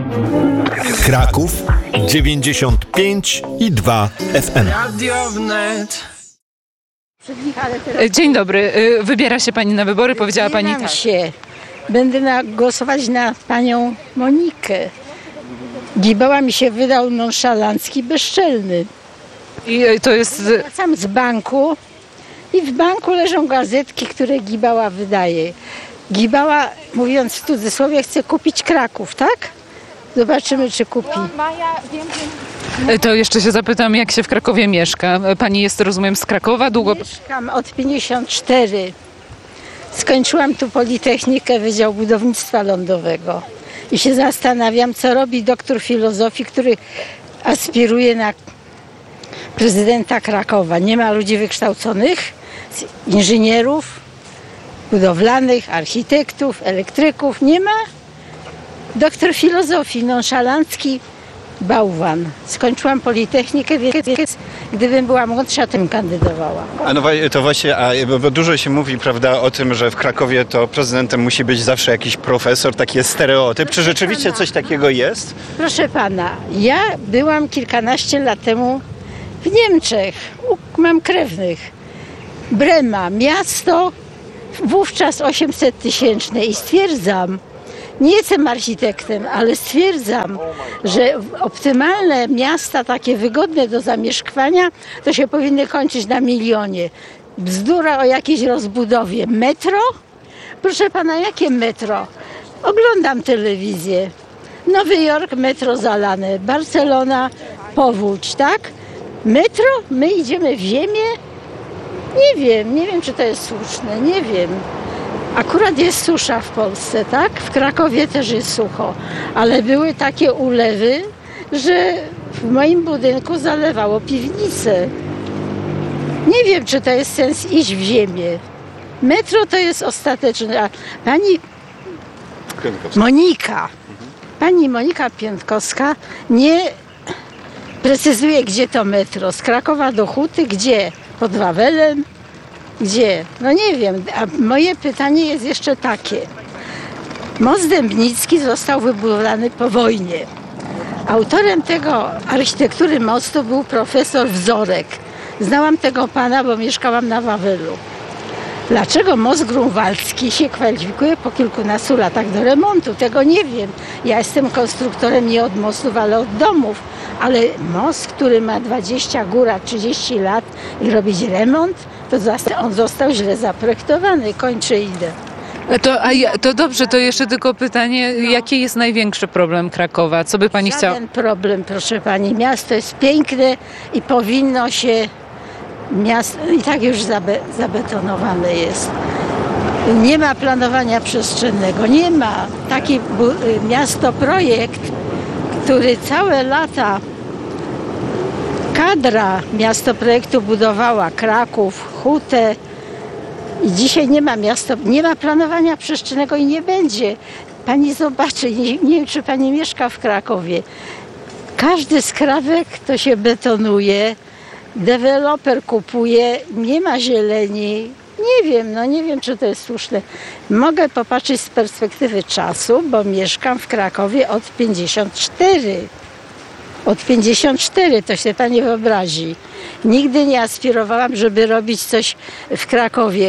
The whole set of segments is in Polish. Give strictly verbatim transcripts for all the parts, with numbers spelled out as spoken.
Kraków dziewięćdziesiąt pięć i dwa F M. Dzień dobry. Wybiera się pani na wybory, powiedziała pani tak. się. Będę na, głosować na panią Monikę. Gibała mi się wydał nonszalancki, bezczelny. I to jest... Wracam z banku i w banku leżą gazetki, które Gibała wydaje. Gibała, mówiąc w cudzysłowie, chce kupić Kraków, tak? Zobaczymy, czy kupi. To jeszcze się zapytam, jak się w Krakowie mieszka. Pani jest, rozumiem, z Krakowa? Długo... Mieszkam od pięćdziesiąt cztery. Skończyłam tu Politechnikę, Wydział Budownictwa Lądowego. I się zastanawiam, co robi doktor filozofii, który aspiruje na prezydenta Krakowa. Nie ma ludzi wykształconych, inżynierów, budowlanych, architektów, elektryków. Nie ma. Doktor filozofii, nonszalancki bałwan. Skończyłam Politechnikę, więc gdybym była młodsza, tym kandydowała. A no to właśnie, a, bo dużo się mówi, prawda, o tym, że w Krakowie to prezydentem musi być zawsze jakiś profesor, taki jest stereotyp. Czy rzeczywiście coś takiego jest? Proszę pana, ja byłam kilkanaście lat temu w Niemczech. Mam krewnych. Brema, miasto wówczas osiemset tysięczne i stwierdzam, nie jestem architektem, ale stwierdzam, że optymalne miasta, takie wygodne do zamieszkania, to się powinny kończyć na milionie. Bzdura o jakiejś rozbudowie. Metro? Proszę pana, jakie metro? Oglądam telewizję. Nowy Jork, metro zalane. Barcelona, powódź, tak? Metro? My idziemy w ziemię? Nie wiem, nie wiem, czy to jest słuszne, nie wiem. Akurat jest susza w Polsce, tak? W Krakowie też jest sucho, ale były takie ulewy, że w moim budynku zalewało piwnicę. Nie wiem, czy to jest sens iść w ziemię. Metro to jest ostateczne. A pani Monika, pani Monika Piątkowska nie precyzuje, gdzie to metro. Z Krakowa do Huty, gdzie? Pod Wawelem? Gdzie? No nie wiem, a moje pytanie jest jeszcze takie. Most Dębnicki został wybudowany po wojnie. Autorem tego architektury mostu był profesor Wzorek. Znałam tego pana, bo mieszkałam na Wawelu. Dlaczego most grunwaldzki się kwalifikuje po kilkunastu latach do remontu? Tego nie wiem. Ja jestem konstruktorem nie od mostów, ale od domów. Ale most, który ma dwadzieścia, góra trzydzieści lat i robić remont, to on został źle zaprojektowany. Kończę, idę. To, a ja, to dobrze, to jeszcze tylko pytanie, no. Jaki jest największy problem Krakowa? Co by pani chciała? Żaden problem, proszę pani. Miasto jest piękne i powinno się... Miasto i tak już zabe, zabetonowane jest. Nie ma planowania przestrzennego, nie ma. Taki bu- miasto projekt, który całe lata kadra miasto projektu budowała Kraków, Hutę i dzisiaj nie ma miasto, nie ma planowania przestrzennego i nie będzie. Pani zobaczy, nie, nie wiem, czy pani mieszka w Krakowie. Każdy skrawek to się betonuje. Deweloper kupuje, nie ma zieleni. Nie wiem, no nie wiem, czy to jest słuszne. Mogę popatrzeć z perspektywy czasu, bo mieszkam w Krakowie od pięćdziesiąt cztery. Od pięćdziesiąt cztery, to się pani wyobrazi. Nigdy nie aspirowałam, żeby robić coś w Krakowie.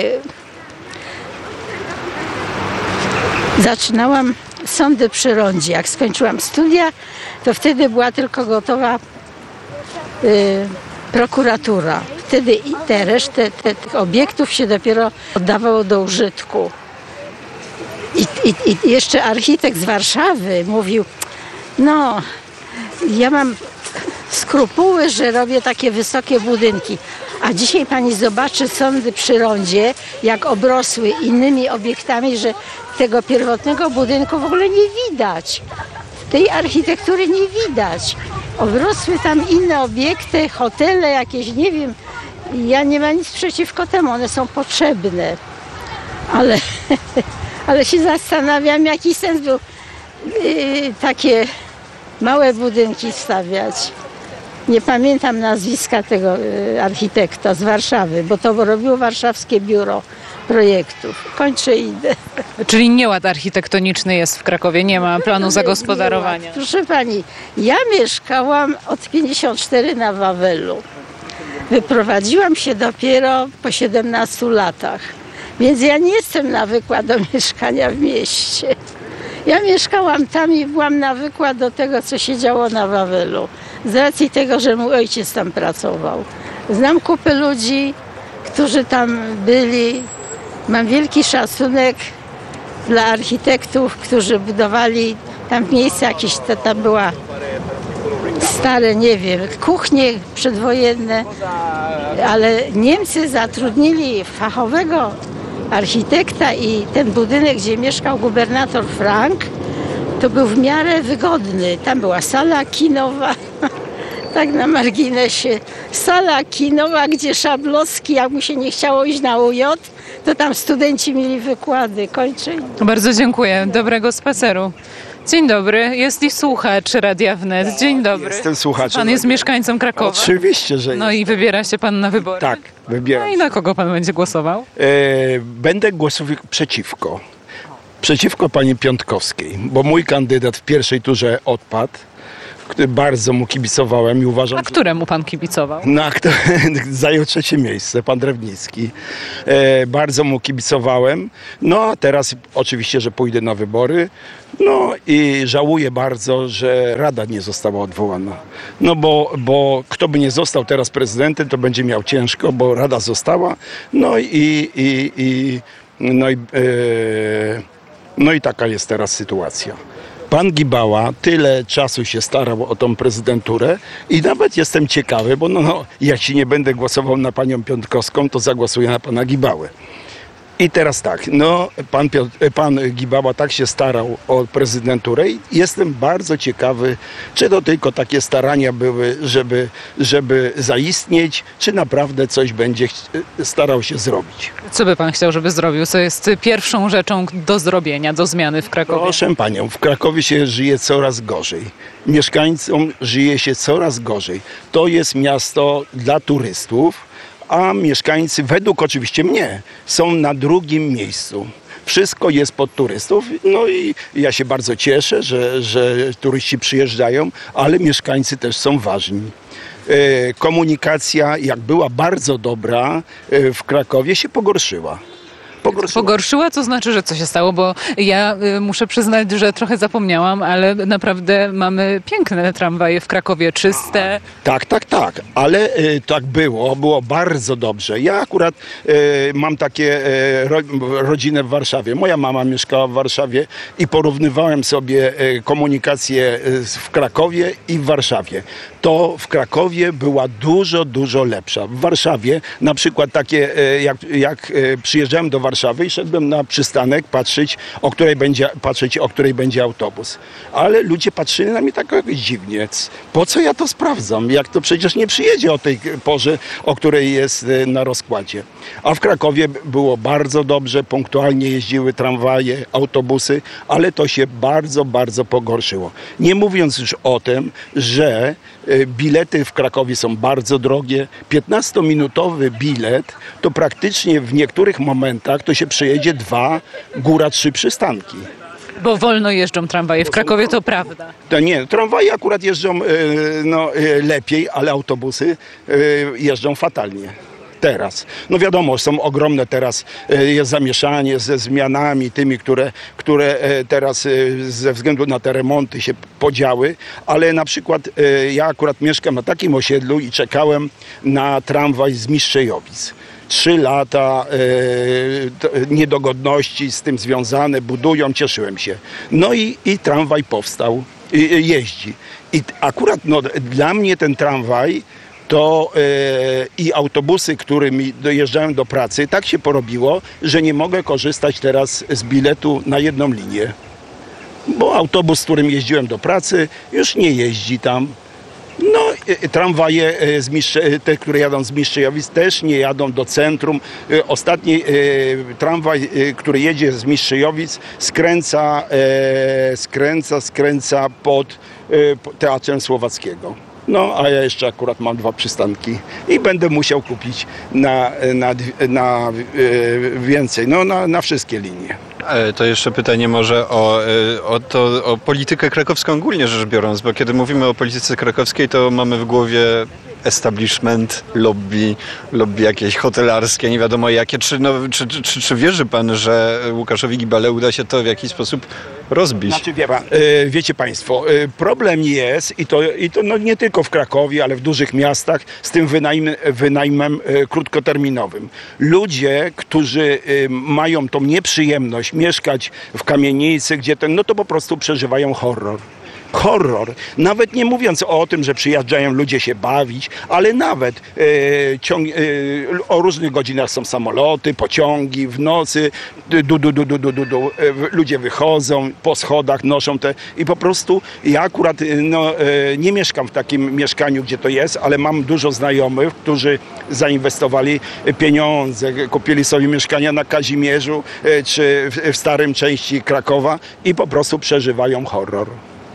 Zaczynałam sądy przy rondzie. Jak skończyłam studia, to wtedy była tylko gotowa... Yy, prokuratura. Wtedy i te resztę te, tych obiektów się dopiero oddawało do użytku. I, i, I jeszcze architekt z Warszawy mówił, no ja mam skrupuły, że robię takie wysokie budynki. A dzisiaj pani zobaczy sądy przy rondzie, jak obrosły innymi obiektami, że tego pierwotnego budynku w ogóle nie widać. Tej architektury nie widać. Obrosły tam inne obiekty, hotele jakieś, nie wiem. Ja nie mam nic przeciwko temu, one są potrzebne. Ale, ale się zastanawiam, jaki sens był yy, takie małe budynki stawiać. Nie pamiętam nazwiska tego yy, architekta z Warszawy, bo to robiło warszawskie biuro. projektów. Kończę i idę. Czyli nieład architektoniczny jest w Krakowie, nie ma planu zagospodarowania. Proszę pani, ja mieszkałam od pięćdziesiąt cztery na Wawelu. Wyprowadziłam się dopiero po siedemnastu latach, więc ja nie jestem nawykła do mieszkania w mieście. Ja mieszkałam tam i byłam nawykła do tego, co się działo na Wawelu. Z racji tego, że mój ojciec tam pracował. Znam kupę ludzi, którzy tam byli. Mam wielki szacunek dla architektów, którzy budowali tam miejsce jakieś, to tam była stare, nie wiem, kuchnie przedwojenne, ale Niemcy zatrudnili fachowego architekta i ten budynek, gdzie mieszkał gubernator Frank, to był w miarę wygodny. Tam była sala kinowa, tak na marginesie, sala kinowa, gdzie Szablowski, jak mu się nie chciało iść na U J, to tam studenci mieli wykłady. Kończę. Bardzo dziękuję. Dobrego spaceru. Dzień dobry. Jest i słuchacz Radia Wnet. Dzień dobry. Jestem słuchaczem. Pan jest mieszkańcą Krakowa. Oczywiście, że No jest. i wybiera się pan na wybory. Tak, No wybieram. i na kogo pan będzie głosował? E, będę głosował przeciwko. Przeciwko pani Piątkowskiej, bo mój kandydat w pierwszej turze odpadł, który bardzo mu kibicowałem i uważam, A któremu pan kibicował? na kto zajął trzecie miejsce, pan Drewnicki. E, bardzo mu kibicowałem. No a teraz oczywiście, że pójdę na wybory. No i żałuję bardzo, że Rada nie została odwołana. No bo, bo kto by nie został teraz prezydentem, to będzie miał ciężko, bo Rada została. No i, i, i, no i, e, no i taka jest teraz sytuacja. Pan Gibała tyle czasu się starał o tą prezydenturę i nawet jestem ciekawy, bo no, no, jak się nie będę głosował na panią Piątkowską, to zagłosuję na pana Gibałę. I teraz tak, no pan, Piotr, pan Gibała tak się starał o prezydenturę i jestem bardzo ciekawy, czy to tylko takie starania były, żeby, żeby zaistnieć, czy naprawdę coś będzie starał się zrobić. Co by pan chciał, żeby zrobił? Co jest pierwszą rzeczą do zrobienia, do zmiany w Krakowie? Proszę panią, w Krakowie się żyje coraz gorzej. Mieszkańcom żyje się coraz gorzej. To jest miasto dla turystów, a mieszkańcy, według oczywiście mnie, są na drugim miejscu. Wszystko jest pod turystów, no i ja się bardzo cieszę, że, że turyści przyjeżdżają, ale mieszkańcy też są ważni. E, komunikacja, jak była bardzo dobra e, w Krakowie, się pogorszyła. Pogorszyła. Pogorszyła, to znaczy, że co się stało, bo ja y, muszę przyznać, że trochę zapomniałam, ale naprawdę mamy piękne tramwaje w Krakowie, czyste. Tak, tak, tak, ale y, tak było, było bardzo dobrze. Ja akurat y, mam takie y, ro, rodzinę w Warszawie. Moja mama mieszkała w Warszawie i porównywałem sobie y, komunikację y, w Krakowie i w Warszawie. To w Krakowie była dużo, dużo lepsza. W Warszawie na przykład takie, y, jak, jak y, przyjeżdżałem do Warszawy i szedłem na przystanek patrzeć, o której będzie, patrzeć, o której będzie autobus. Ale ludzie patrzyli na mnie tak jakoś dziwnie. Po co ja to sprawdzam? Jak to przecież nie przyjedzie o tej porze, o której jest na rozkładzie. A w Krakowie było bardzo dobrze, punktualnie jeździły tramwaje, autobusy, ale to się bardzo, bardzo pogorszyło. Nie mówiąc już o tym, że bilety w Krakowie są bardzo drogie. piętnastominutowy bilet to praktycznie w niektórych momentach to się przejedzie dwa, góra trzy przystanki. Bo wolno jeżdżą tramwaje w Krakowie, to prawda. To nie, tramwaje akurat jeżdżą e, no, e, lepiej, ale autobusy e, jeżdżą fatalnie. Teraz. No wiadomo, są ogromne teraz, e, jest zamieszanie ze zmianami tymi, które, które e, teraz e, ze względu na te remonty się podziały, ale na przykład e, ja akurat mieszkam na takim osiedlu i czekałem na tramwaj z Mistrzejowic. Trzy lata e, niedogodności z tym związane, budują, cieszyłem się. No i, i tramwaj powstał, i, jeździ. I akurat no, dla mnie ten tramwaj to e, i autobusy, którymi dojeżdżałem do pracy, tak się porobiło, że nie mogę korzystać teraz z biletu na jedną linię. Bo autobus, z którym jeździłem do pracy, już nie jeździ tam. No, tramwaje, z Mistrze, te, które jadą z Mistrzejowic, też nie jadą do centrum. Ostatni tramwaj, który jedzie z Mistrzejowic, skręca, skręca, skręca pod Teatrem Słowackiego. No, a ja jeszcze akurat mam dwa przystanki i będę musiał kupić na, na, na e, więcej, no na, na wszystkie linie. E, To jeszcze pytanie może o, e, o, to, o politykę krakowską ogólnie rzecz biorąc, bo kiedy mówimy o polityce krakowskiej, to mamy w głowie establishment, lobby, lobby jakieś hotelarskie, nie wiadomo jakie. Czy, no, czy, czy, czy, czy wierzy pan, że Łukaszowi Gibale uda się to w jakiś sposób rozbić? Znaczy, wie pan, e, wiecie państwo, e, problem jest i to, i to no, nie tylko w Krakowie, ale w dużych miastach z tym wynajm, wynajmem e, krótkoterminowym. Ludzie, którzy e, mają tą nieprzyjemność mieszkać w kamienicy, gdzie ten, no to po prostu przeżywają horror. Horror. Nawet nie mówiąc o tym, że przyjeżdżają ludzie się bawić, ale nawet e, ciąg, e, o różnych godzinach są samoloty, pociągi, w nocy du, du, du, du, du, du, du, e, ludzie wychodzą po schodach, noszą te i po prostu ja akurat no, e, nie mieszkam w takim mieszkaniu, gdzie to jest, ale mam dużo znajomych, którzy zainwestowali pieniądze, kupili sobie mieszkania na Kazimierzu e, czy w, w starym części Krakowa i po prostu przeżywają horror.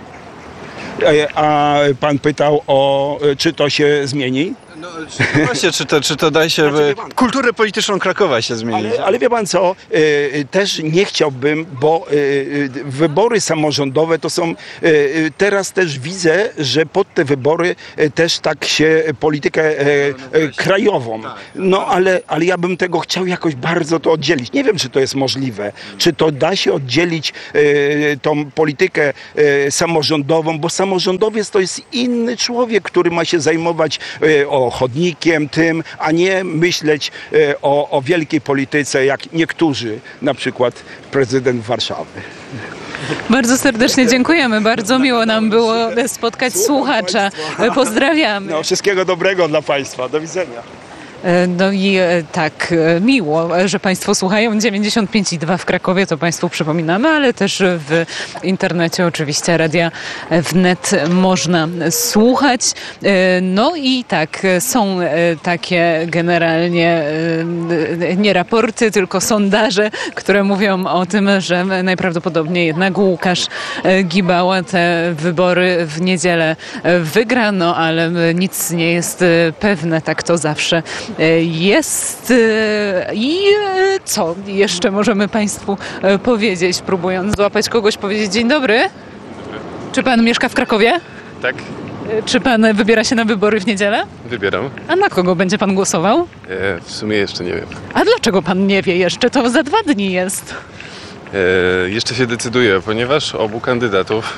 A pan pytał o, czy to się zmieni? No, czy, właśnie, czy to, czy to da się Znaczy, w kulturę polityczną Krakowa się zmienić? Ale, ale wie pan co, y, też nie chciałbym, bo y, y, wybory samorządowe to są, y, y, teraz też widzę, że pod te wybory y, też tak się politykę y, y, krajową, no ale, ale ja bym tego chciał jakoś bardzo to oddzielić. Nie wiem, czy to jest możliwe, czy to da się oddzielić y, tą politykę y, samorządową, bo samorządowiec to jest inny człowiek, który ma się zajmować y, o chodnikiem tym, a nie myśleć e, o, o wielkiej polityce, jak niektórzy, na przykład prezydent Warszawy. Bardzo serdecznie dziękujemy. Bardzo miło nam było spotkać słuchacza. Pozdrawiamy. No, wszystkiego dobrego dla państwa. Do widzenia. No i tak miło, że Państwo słuchają. dziewięćdziesiąt pięć i dwa w Krakowie, to Państwu przypominamy, ale też w internecie oczywiście radia wnet można słuchać. No i tak, są takie generalnie nie raporty, tylko sondaże, które mówią o tym, że najprawdopodobniej jednak Łukasz Gibała te wybory w niedzielę wygra, no ale nic nie jest pewne, tak to zawsze jest. I co jeszcze możemy Państwu powiedzieć, próbując złapać kogoś, powiedzieć dzień dobry. Czy Pan mieszka w Krakowie? Tak, Czy Pan wybiera się na wybory w niedzielę? wybieram. A na kogo będzie Pan głosował? E, w sumie jeszcze nie wiem. A dlaczego Pan nie wie jeszcze? To za dwa dni jest. E, jeszcze się decyduję, ponieważ obu kandydatów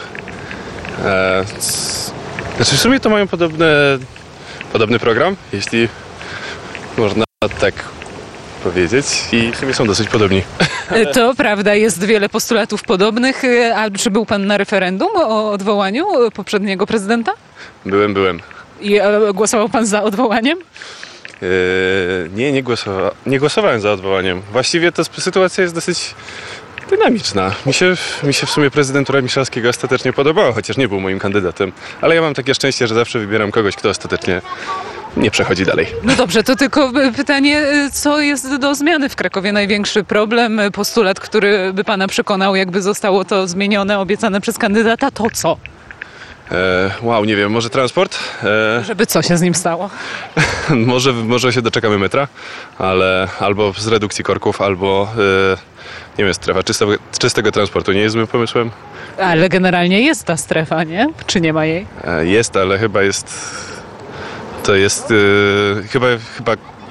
e, c, znaczy w sumie to mają podobne, podobny program, jeśli można tak powiedzieć, i w sumie są dosyć podobni. To prawda, jest wiele postulatów podobnych. A czy był Pan na referendum o odwołaniu poprzedniego prezydenta? Byłem, byłem. I e, głosował Pan za odwołaniem? E, nie, nie, głosowa- nie głosowałem za odwołaniem. Właściwie to sytuacja jest dosyć dynamiczna. Mi się, mi się w sumie prezydentura Miszalskiego ostatecznie podobała, chociaż nie był moim kandydatem. Ale ja mam takie szczęście, że zawsze wybieram kogoś, kto ostatecznie nie przechodzi dalej. No dobrze, to tylko pytanie, co jest do zmiany w Krakowie? Największy problem, postulat, który by Pana przekonał, jakby zostało to zmienione, obiecane przez kandydata, to co? E, wow, nie wiem, może transport? E, Żeby co się z nim stało? może, może się doczekamy metra, ale albo z redukcji korków, albo e, nie wiem, strefa czystego, czystego transportu nie jest złym pomysłem. Ale generalnie jest ta strefa, nie? Czy nie ma jej? E, jest, ale chyba jest... To jest e, chyba, chyba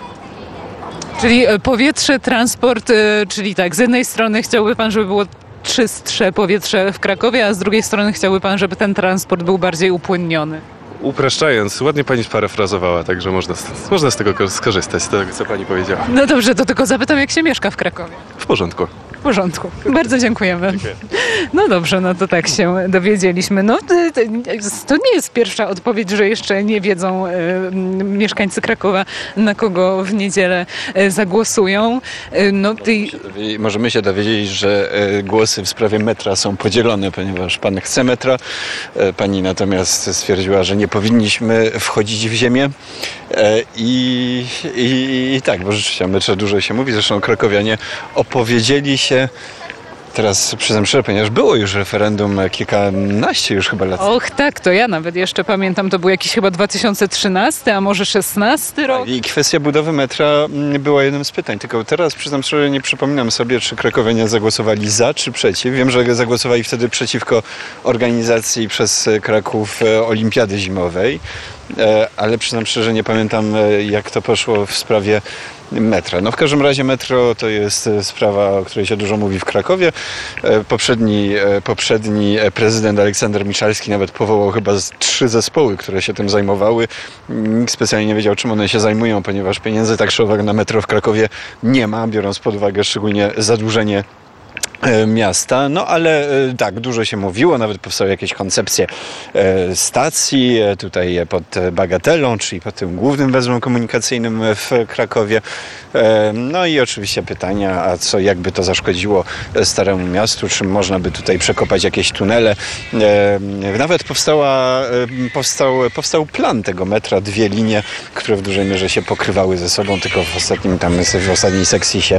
Czyli powietrze, transport, czyli tak, z jednej strony chciałby Pan, żeby było czystsze powietrze w Krakowie, a z drugiej strony chciałby Pan, żeby ten transport był bardziej upłynniony. upraszczając, ładnie pani sparafrazowała, także można, można z tego skorzystać, z tego, co pani powiedziała. No dobrze, to tylko zapytam, jak się mieszka w Krakowie. W porządku. W porządku. Bardzo dziękujemy. Dziękuję. No dobrze, no to tak się dowiedzieliśmy. No to, to nie jest pierwsza odpowiedź, że jeszcze nie wiedzą e, mieszkańcy Krakowa, na kogo w niedzielę e, zagłosują. E, no i... Możemy się dowiedzieć, że e, głosy w sprawie metra są podzielone, ponieważ pan chce metra, e, pani natomiast stwierdziła, że nie powinniśmy wchodzić w ziemię. E, i, i, I tak, bo rzeczywiście o metrze dużo się mówi, zresztą krakowianie opowiedzieli się Teraz przyznam szczerze, ponieważ było już referendum kilkanaście już chyba lat. Och tak, to ja nawet jeszcze pamiętam, to był jakiś chyba dwa tysiące trzynasty, a może szesnasty rok. I kwestia budowy metra była jednym z pytań, tylko teraz przyznam szczerze, nie przypominam sobie, czy krakowianie zagłosowali za, czy przeciw. Wiem, że zagłosowali wtedy przeciwko organizacji przez Kraków Olimpiady Zimowej, ale przyznam szczerze, nie pamiętam, jak to poszło w sprawie metra. No w każdym razie metro to jest sprawa, o której się dużo mówi w Krakowie. Poprzedni, poprzedni prezydent Aleksander Miszalski nawet powołał chyba trzy zespoły, które się tym zajmowały. Nikt specjalnie nie wiedział, czym one się zajmują, ponieważ pieniędzy tak czy owak na metro w Krakowie nie ma, biorąc pod uwagę szczególnie zadłużenie miasta, no ale tak, dużo się mówiło, nawet powstały jakieś koncepcje stacji tutaj pod Bagatelą, czyli pod tym głównym węzłem komunikacyjnym w Krakowie. No i oczywiście pytania, a co, jakby to zaszkodziło Staremu Miastu, czy można by tutaj przekopać jakieś tunele. Nawet powstała, powstał, powstał plan tego metra, dwie linie, które w dużej mierze się pokrywały ze sobą, tylko w ostatnim tam, w ostatniej sekcji się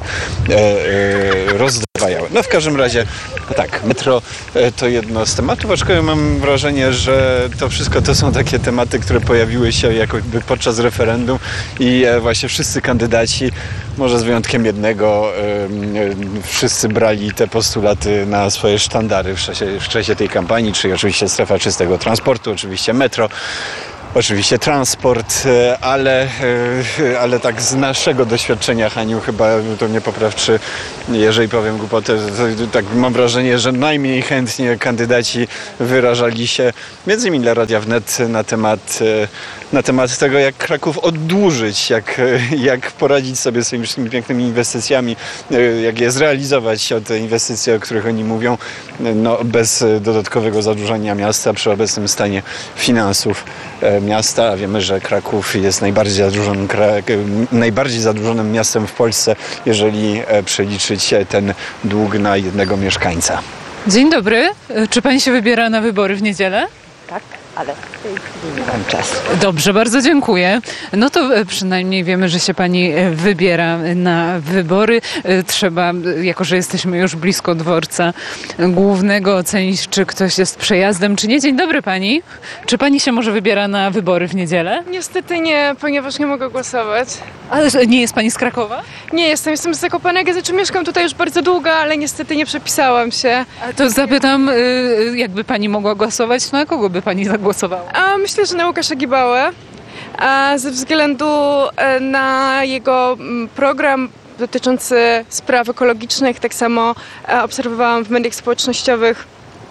rozdwajały. No w każdym razie, tak, metro to jedno z tematów, aczkolwiek mam wrażenie, że to wszystko to są takie tematy, które pojawiły się jakby podczas referendum i właśnie wszyscy kandydaci, może z wyjątkiem jednego, wszyscy brali te postulaty na swoje sztandary w czasie, w czasie tej kampanii, czyli oczywiście strefa czystego transportu, oczywiście metro. Oczywiście transport, ale, ale tak z naszego doświadczenia, Haniu, chyba to mnie popraw, czy jeżeli powiem głupotę, to tak mam wrażenie, że najmniej chętnie kandydaci wyrażali się, między innymi dla Radia Wnet, na temat, na temat tego, jak Kraków oddłużyć, jak, jak poradzić sobie z tymi wszystkimi pięknymi inwestycjami, jak je zrealizować, te inwestycje, o których oni mówią, no, bez dodatkowego zadłużania miasta przy obecnym stanie finansów miasta, a wiemy, że Kraków jest najbardziej zadłużonym, najbardziej zadłużonym miastem w Polsce, jeżeli przeliczyć ten dług na jednego mieszkańca. Dzień dobry. Czy pani się wybiera na wybory w niedzielę? Tak, ale w tej chwili nie mam czasu. Dobrze, bardzo dziękuję. No to przynajmniej wiemy, że się pani wybiera na wybory. Trzeba, jako że jesteśmy już blisko dworca głównego, ocenić, czy ktoś jest przejazdem, czy nie. Dzień dobry pani. Czy pani się może wybiera na wybory w niedzielę? Niestety nie, ponieważ nie mogę głosować. Ale nie jest pani z Krakowa? Nie jestem, jestem z Zakopanego, znaczy mieszkam tutaj już bardzo długo, ale niestety nie przepisałam się. A to zapytam, jakby pani mogła głosować, na kogo by pani zagłosowała? A myślę, że na Łukasza Gibałę, a ze względu na jego program dotyczący spraw ekologicznych, tak samo obserwowałam w mediach społecznościowych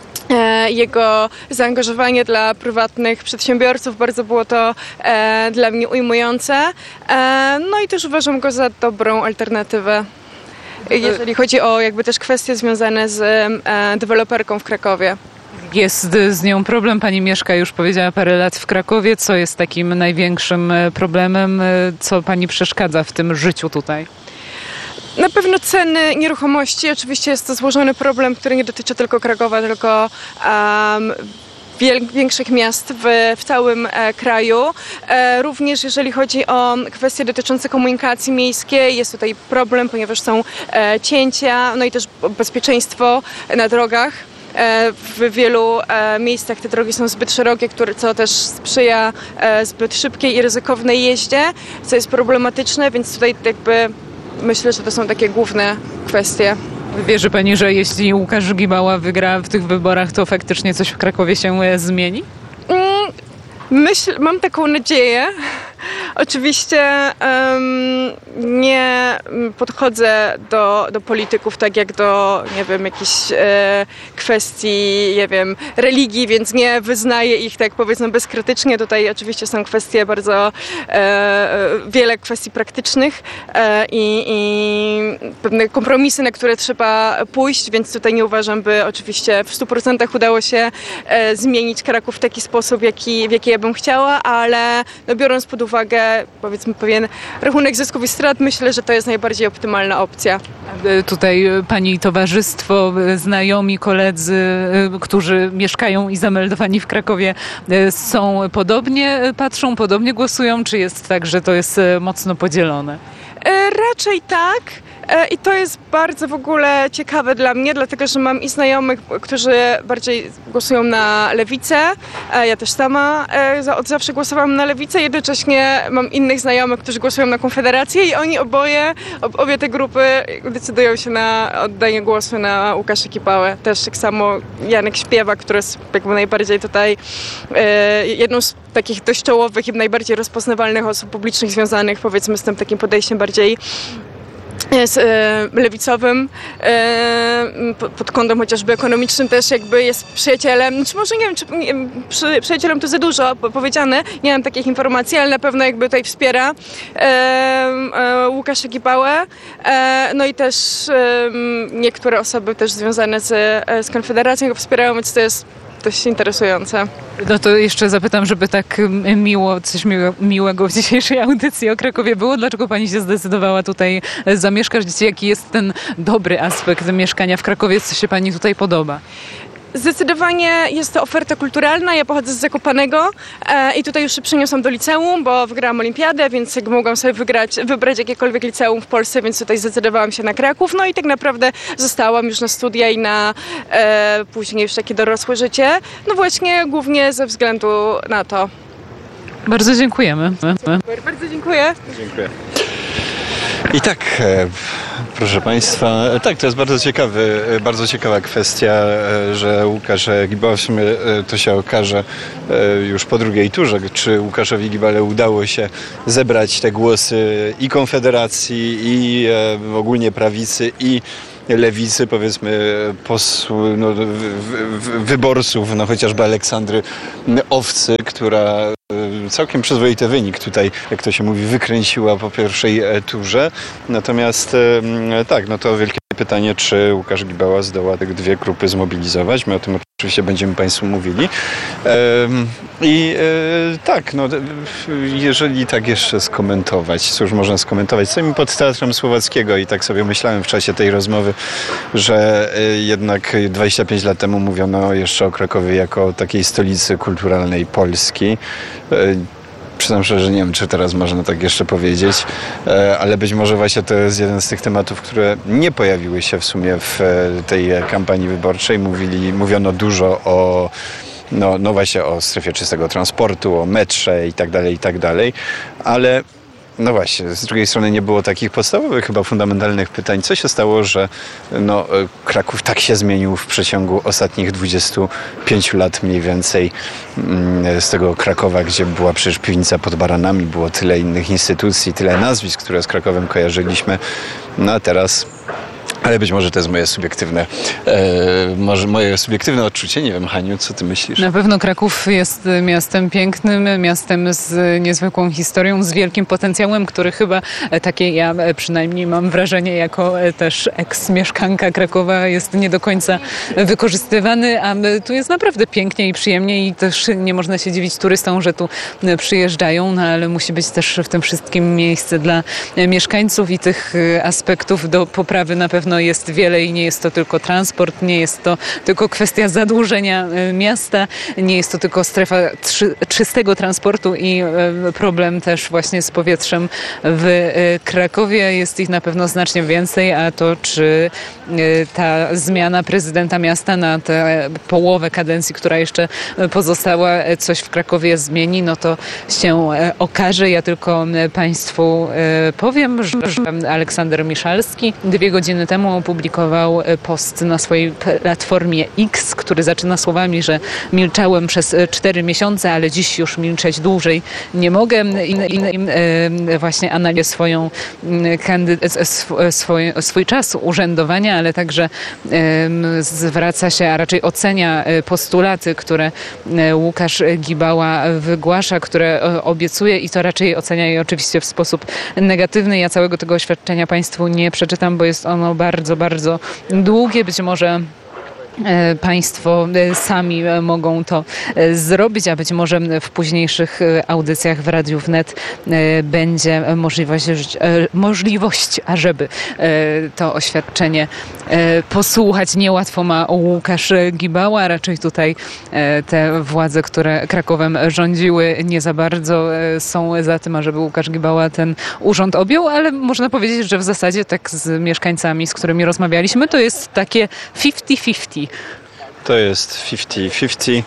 jego zaangażowanie dla prywatnych przedsiębiorców. Bardzo było to e, dla mnie ujmujące. E, no i też uważam go za dobrą alternatywę, jeżeli chodzi o jakby też kwestie związane z e, deweloperką w Krakowie. Jest z nią problem. Pani mieszka, już powiedziała, parę lat w Krakowie. Co jest takim największym problemem? Co pani przeszkadza w tym życiu tutaj? Na pewno ceny nieruchomości. Oczywiście jest to złożony problem, który nie dotyczy tylko Krakowa, tylko um, większych miast w, w całym e, kraju. E, również jeżeli chodzi o kwestie dotyczące komunikacji miejskiej, jest tutaj problem, ponieważ są e, cięcia, no i też bezpieczeństwo na drogach. W wielu miejscach te drogi są zbyt szerokie, które, co też sprzyja zbyt szybkiej i ryzykownej jeździe, co jest problematyczne, więc tutaj jakby myślę, że to są takie główne kwestie. Wierzy pani, że jeśli Łukasz Gibała wygra w tych wyborach, to faktycznie coś w Krakowie się zmieni? Myśl, mam taką nadzieję. Oczywiście um, nie podchodzę do, do polityków tak jak do, nie wiem, jakichś e, kwestii, nie wiem, religii, więc nie wyznaję ich tak, powiedzmy, bezkrytycznie. Tutaj oczywiście są kwestie bardzo, e, wiele kwestii praktycznych e, i, i pewne kompromisy, na które trzeba pójść, więc tutaj nie uważam, by oczywiście w stu procentach udało się e, zmienić Kraków w taki sposób, jaki, w jaki ja bym chciała, ale no, biorąc pod uwagę, powiedzmy, pewien rachunek zysków i strat, myślę, że to jest najbardziej optymalna opcja. Tutaj pani towarzystwo, znajomi, koledzy, którzy mieszkają i zameldowani w Krakowie, są podobnie, patrzą, podobnie głosują, czy jest tak, że to jest mocno podzielone? Raczej tak. I to jest bardzo w ogóle ciekawe dla mnie, dlatego że mam i znajomych, którzy bardziej głosują na lewicę. Ja też sama od zawsze głosowałam na lewicę. Jednocześnie mam innych znajomych, którzy głosują na Konfederację i oni oboje, obie te grupy decydują się na oddanie głosu na Łukasza Kibałę. Też tak samo Janek Śpiewak, który jest jakby najbardziej tutaj jedną z takich dość czołowych i najbardziej rozpoznawalnych osób publicznych związanych, powiedzmy, z tym takim podejściem bardziej jest e, lewicowym, e, pod kątem chociażby ekonomicznym też jakby jest przyjacielem, czy może nie wiem, czy nie, przy, przyjacielem to za dużo powiedziane, nie mam takich informacji, ale na pewno jakby tutaj wspiera e, e, Łukasza Kibałę, e, no i też e, niektóre osoby też związane z, z Konfederacją go wspierają, więc to jest dość interesujące. No to jeszcze zapytam, żeby tak miło, coś miłe, miłego w dzisiejszej audycji o Krakowie było. Dlaczego pani się zdecydowała tutaj zamieszkać? Jaki jest ten dobry aspekt mieszkania w Krakowie? Co się pani tutaj podoba? Zdecydowanie jest to oferta kulturalna. Ja pochodzę z Zakopanego e, i tutaj już się przeniosłam do liceum, bo wygrałam olimpiadę, więc jakby mogłam sobie wygrać, wybrać jakiekolwiek liceum w Polsce, więc tutaj zdecydowałam się na Kraków. No i tak naprawdę zostałam już na studia i na e, później już takie dorosłe życie. No właśnie głównie ze względu na to. Bardzo dziękujemy. Super, bardzo dziękuję. Dziękuję. I tak, e, proszę Państwa, tak, to jest bardzo ciekawy, bardzo ciekawa kwestia, że Łukasz Gibała, w sumie to się okaże już po drugiej turze, czy Łukaszowi Gibale udało się zebrać te głosy i Konfederacji, i e, ogólnie prawicy, i lewicy, powiedzmy, posł, no, wy, wy, wyborców, no chociażby Aleksandry Owcy, która całkiem przyzwoity wynik tutaj, jak to się mówi, wykręciła po pierwszej turze. Natomiast tak, no to wielkie pytanie, czy Łukasz Gibała zdoła te dwie grupy zmobilizować. My o tym oczywiście będziemy Państwu mówili. I tak, no jeżeli tak jeszcze skomentować, cóż można skomentować? Stoimy pod Teatrem Słowackiego i tak sobie myślałem w czasie tej rozmowy, że jednak dwadzieścia pięć lat temu mówiono jeszcze o Krakowie jako o takiej stolicy kulturalnej Polski. Przyznam szczerze, że nie wiem, czy teraz można tak jeszcze powiedzieć, ale być może właśnie to jest jeden z tych tematów, które nie pojawiły się w sumie w tej kampanii wyborczej. Mówili, mówiono dużo o No, no właśnie o strefie czystego transportu, o metrze i tak dalej, i tak dalej, ale no właśnie, z drugiej strony nie było takich podstawowych, chyba fundamentalnych pytań. Co się stało, że no, Kraków tak się zmienił w przeciągu ostatnich dwudziestu pięciu lat mniej więcej, z tego Krakowa, gdzie była przecież piwnica pod Baranami, było tyle innych instytucji, tyle nazwisk, które z Krakowem kojarzyliśmy, no a teraz... Ale być może to jest moje subiektywne, e, może moje subiektywne odczucie. Nie wiem, Haniu, co ty myślisz? Na pewno Kraków jest miastem pięknym, miastem z niezwykłą historią, z wielkim potencjałem, który chyba, takie ja przynajmniej mam wrażenie, jako też eks-mieszkanka Krakowa, jest nie do końca wykorzystywany, a tu jest naprawdę pięknie i przyjemnie i też nie można się dziwić turystom, że tu przyjeżdżają, no ale musi być też w tym wszystkim miejsce dla mieszkańców i tych aspektów do poprawy na pewno jest wiele i nie jest to tylko transport, nie jest to tylko kwestia zadłużenia miasta, nie jest to tylko strefa trzy, czystego transportu i problem też właśnie z powietrzem w Krakowie. Jest ich na pewno znacznie więcej, a to czy ta zmiana prezydenta miasta na tę połowę kadencji, która jeszcze pozostała, coś w Krakowie zmieni, no to się okaże. Ja tylko Państwu powiem, że Aleksander Miszalski dwie godziny temu opublikował post na swojej platformie X, który zaczyna słowami, że milczałem przez cztery miesiące, ale dziś już milczeć dłużej nie mogę. I, i, i właśnie analizuje swoją kandy- swój, swój czas urzędowania, ale także zwraca się, a raczej ocenia postulaty, które Łukasz Gibała wygłasza, które obiecuje i to raczej ocenia je oczywiście w sposób negatywny. Ja całego tego oświadczenia Państwu nie przeczytam, bo jest ono bardzo, bardzo długie. Być może Państwo sami mogą to zrobić, a być może w późniejszych audycjach w Radiu Wnet będzie możliwość, możliwość ażeby to oświadczenie posłuchać. Niełatwo ma Łukasz Gibała, raczej tutaj te władze, które Krakowem rządziły, nie za bardzo są za tym, ażeby Łukasz Gibała ten urząd objął, ale można powiedzieć, że w zasadzie tak z mieszkańcami, z którymi rozmawialiśmy, to jest takie fifty fifty. To jest fifty fifty.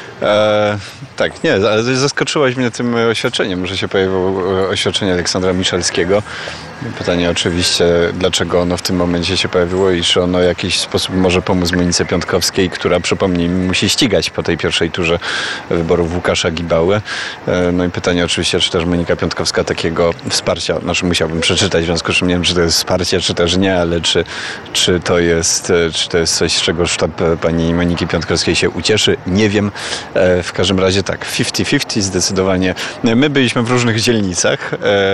E, tak, nie, ale zaskoczyłaś mnie tym oświadczeniem, że się pojawiło oświadczenie Aleksandra Miszalskiego. Pytanie oczywiście, dlaczego ono w tym momencie się pojawiło i czy ono w jakiś sposób może pomóc Monice Piątkowskiej, która, przypomnijmy, musi ścigać po tej pierwszej turze wyborów Łukasza Gibały. No i pytanie oczywiście, czy też Monika Piątkowska takiego wsparcia, znaczy musiałbym przeczytać, w związku z czym nie wiem, czy to jest wsparcie, czy też nie, ale czy, czy, to, jest, czy to jest coś, z czego sztab pani Moniki Piątkowskiej się ucieszy, nie wiem. W każdym razie tak, fifty fifty zdecydowanie. My byliśmy w różnych dzielnicach.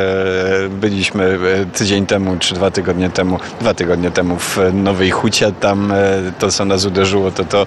Byliśmy tydzień temu, czy dwa tygodnie temu, dwa tygodnie temu w Nowej Hucie. Tam to, co nas uderzyło, to to,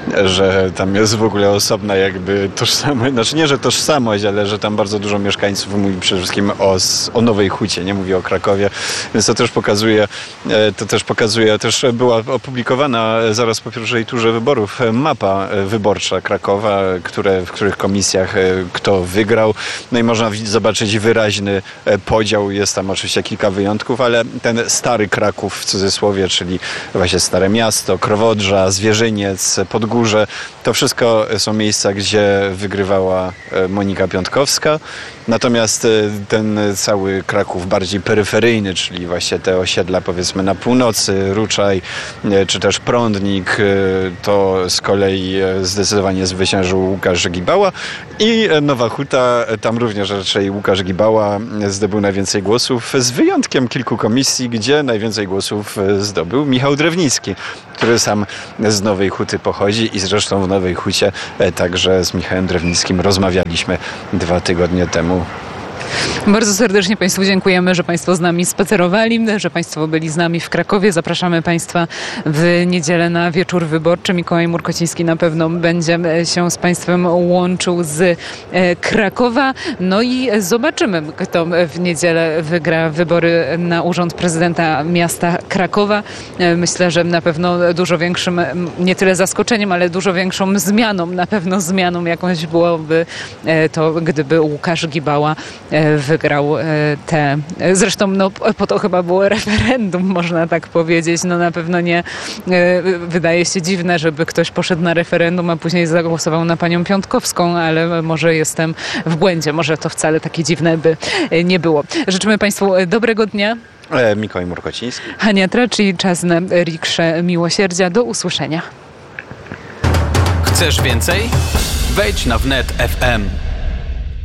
że tam jest w ogóle osobna jakby tożsamość, znaczy nie, że tożsamość, ale że tam bardzo dużo mieszkańców mówi przede wszystkim o, o Nowej Hucie, nie mówi o Krakowie, więc to też pokazuje, to też pokazuje, też była opublikowana zaraz po pierwszej turze wyborów mapa wyborcza Krakowa, które, w których komisjach kto wygrał. No i można zobaczyć wyraźny podział. Jest tam oczywiście kilka wyjątków, ale ten stary Kraków w cudzysłowie, czyli właśnie Stare Miasto, Krowodrza, Zwierzyniec, Podgórze, to wszystko są miejsca, gdzie wygrywała Monika Piątkowska. Natomiast ten cały Kraków bardziej peryferyjny, czyli właśnie te osiedla powiedzmy na północy, Ruczaj czy też Prądnik, to z kolei zdecydowanie zwyciężył Łukasz Gibała i Nowa Huta, tam również raczej Łukasz Gibała zdobył najwięcej głosów, z wyjątkiem kilku komisji, gdzie najwięcej głosów zdobył Michał Drewnicki, który sam z Nowej Huty pochodzi i zresztą w Nowej Hucie także z Michałem Drewnickim rozmawialiśmy dwa tygodnie temu. Bardzo serdecznie Państwu dziękujemy, że Państwo z nami spacerowali, że Państwo byli z nami w Krakowie. Zapraszamy Państwa w niedzielę na wieczór wyborczy. Mikołaj Murkociński na pewno będzie się z Państwem łączył z Krakowa. No i zobaczymy, kto w niedzielę wygra wybory na urząd prezydenta miasta Krakowa. Myślę, że na pewno dużo większym, nie tyle zaskoczeniem, ale dużo większą zmianą, na pewno zmianą jakąś byłoby to, gdyby Łukasz Gibała wygrał te... Zresztą no, po to chyba było referendum, można tak powiedzieć. No na pewno nie wydaje się dziwne, żeby ktoś poszedł na referendum, a później zagłosował na panią Piątkowską, ale może jestem w błędzie. Może to wcale takie dziwne by nie było. Życzymy Państwu dobrego dnia. Mikołaj Murkociński. Hania Tracz i czas na Rikszę Miłosierdzia. Do usłyszenia. Chcesz więcej? Wejdź na wnet kropka f m.